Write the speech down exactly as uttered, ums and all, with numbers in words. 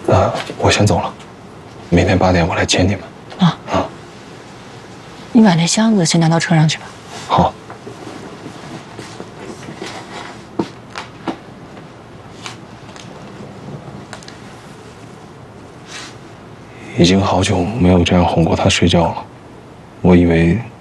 那我先走了，明天八点我来接你们。 啊啊！你把那箱子先拿到车上去吧。 好。已经好久没有这样哄过他睡觉了，我以为